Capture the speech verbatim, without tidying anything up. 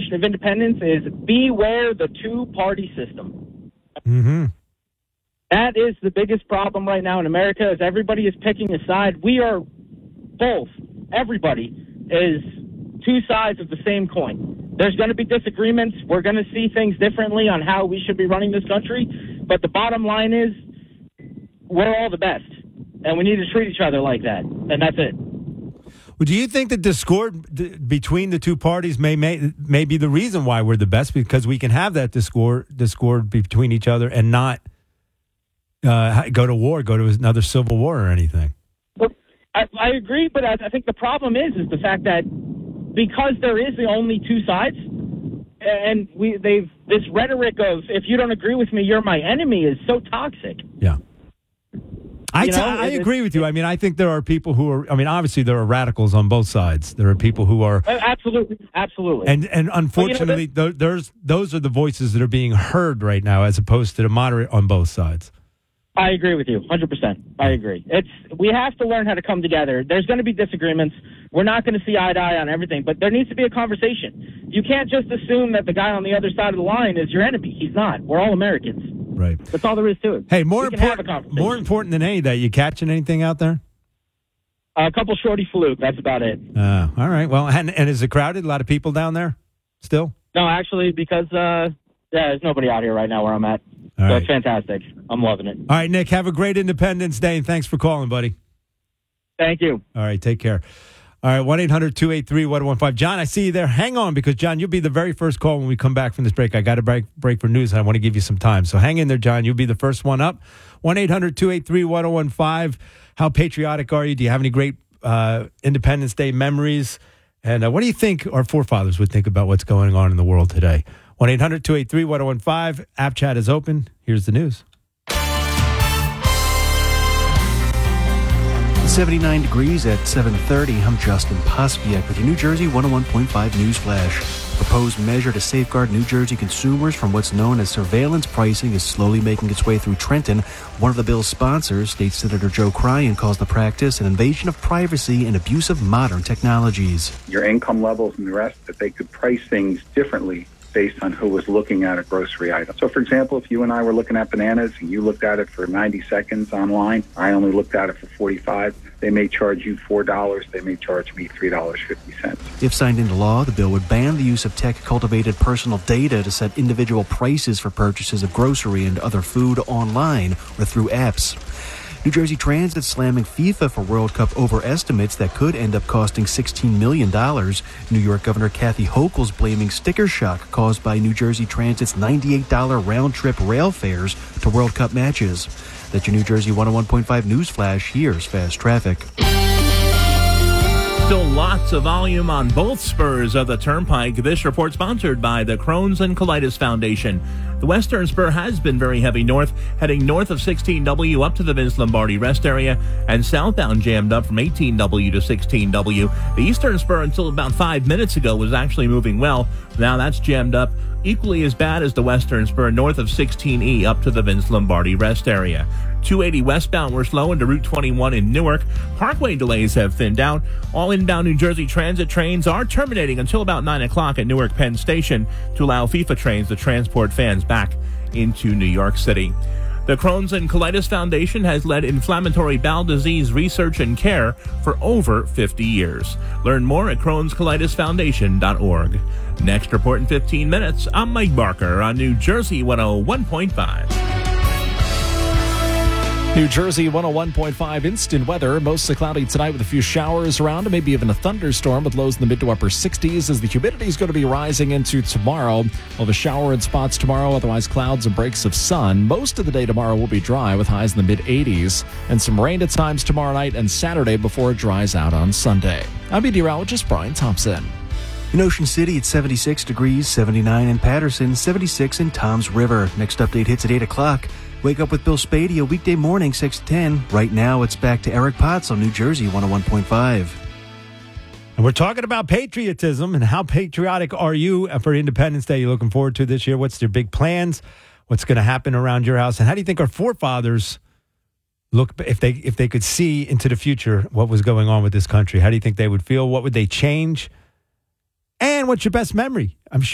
Declaration of Independence is beware the two-party system. Mm-hmm. That is the biggest problem right now in America, is everybody is picking a side. We are both, everybody, is two sides of the same coin. There's going to be disagreements. We're going to see things differently on how we should be running this country. But the bottom line is we're all the best, and we need to treat each other like that, and that's it. Well, do you think that discord d- between the two parties may, may may be the reason why we're the best, because we can have that discord discord between each other and not uh, go to war, go to another civil war or anything? Well, I, I agree, but I, I think the problem is is the fact that because there is the only two sides, and we they've this rhetoric of if you don't agree with me, you're my enemy is so toxic. Yeah. I, You t- know, I it- agree with you. I mean, I think there are people who are, I mean, obviously there are radicals on both sides. There are people who are, Absolutely, absolutely. and and unfortunately, Well, you know, th- there's those are the voices that are being heard right now, as opposed to the moderate on both sides. I agree with you, one hundred percent. I agree. It's we have to learn how to come together. There's going to be disagreements. We're not going to see eye to eye on everything, but there needs to be a conversation. You can't just assume that the guy on the other side of the line is your enemy. He's not. We're all Americans. Right. That's all there is to it. Hey, more We can have a important, conversation. more important than any of that, you catching anything out there? A couple shorty fluke. That's about it. Uh, all right. Well, and, and is it crowded? A lot of people down there still? No, actually, because uh, yeah, there's nobody out here right now where I'm at. All so right. it's fantastic. I'm loving it. All right, Nick, have a great Independence Day, and thanks for calling, buddy. Thank you. All right, take care. All right, one eight hundred two eight three one oh one five. John, I see you there. Hang on, because, John, you'll be the very first call when we come back from this break. I got to break, break for news, and I want to give you some time. So hang in there, John. You'll be the first one up. one eight hundred two eight three one oh one five. How patriotic are you? Do you have any great uh, Independence Day memories? And uh, what do you think our forefathers would think about what's going on in the world today? one eight hundred two eight three one oh one five. App chat is open. Here's the news. seventy-nine degrees at seven thirty. I'm Justin Pospiak with your New Jersey one oh one point five News Flash. A proposed measure to safeguard New Jersey consumers from what's known as surveillance pricing is slowly making its way through Trenton. One of the bill's sponsors, State Senator Joe Cryan, calls the practice an invasion of privacy and abuse of modern technologies. Your income levels and the rest, that they could price things differently based on who was looking at a grocery item. So, for example, if you and I were looking at bananas and you looked at it for ninety seconds online, I only looked at it for forty-five, they may charge you four dollars, they may charge me three dollars and fifty cents. If signed into law, the bill would ban the use of tech-cultivated personal data to set individual prices for purchases of grocery and other food online or through apps. New Jersey Transit slamming FIFA for World Cup overestimates that could end up costing sixteen million dollars. New York Governor Kathy Hochul's blaming sticker shock caused by New Jersey Transit's ninety-eight dollars round-trip rail fares to World Cup matches. That's your New Jersey one oh one point five News Flash. Here's Fast Traffic. Still lots of volume on both spurs of the Turnpike. This report sponsored by the Crohn's and Colitis Foundation. The western spur has been very heavy north, heading north of sixteen W up to the Vince Lombardi rest area, and southbound jammed up from eighteen W to sixteen W. The eastern spur until about five minutes ago was actually moving well. Now that's jammed up equally as bad as the western spur north of sixteen E up to the Vince Lombardi rest area. two eighty westbound we're slow into Route twenty-one in Newark. Parkway delays have thinned out. All inbound New Jersey Transit trains are terminating until about nine o'clock at Newark Penn Station to allow FIFA trains to transport fans back into New York City. The Crohn's and Colitis Foundation has led inflammatory bowel disease research and care for over fifty years. Learn more at crohns colitis foundation dot org. Next report in fifteen minutes, I'm Mike Barker on New Jersey one oh one point five. New Jersey one oh one point five instant weather. Mostly cloudy tonight with a few showers around and maybe even a thunderstorm with lows in the mid to upper sixties as the humidity is going to be rising into tomorrow. We'll have a shower in spots tomorrow, otherwise clouds and breaks of sun. Most of the day tomorrow will be dry with highs in the mid eighties and some rain at times tomorrow night and Saturday before it dries out on Sunday. I'm meteorologist Brian Thompson. In Ocean City, it's seventy-six degrees, seventy-nine in Patterson, seventy-six in Toms River. Next update hits at eight o'clock. Wake Up with Bill Spady, a weekday morning, six to ten. Right now, it's back to Eric Potts on New Jersey one oh one point five. And we're talking about patriotism and how patriotic are you for Independence Day? You're looking forward to this year? What's your big plans? What's going to happen around your house? And how do you think our forefathers look, if they if they could see into the future what was going on with this country? How do you think they would feel? What would they change? And what's your best memory? I'm sure